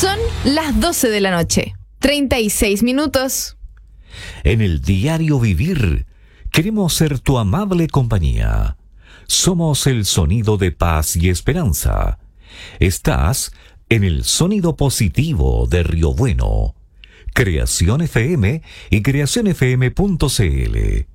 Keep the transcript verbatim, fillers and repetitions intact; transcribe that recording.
Son las doce de la noche, treinta y seis minutos. En el diario vivir, queremos ser tu amable compañía. Somos el sonido de paz y esperanza. Estás en el sonido positivo de Río Bueno. Creación F M y creación f m punto c l.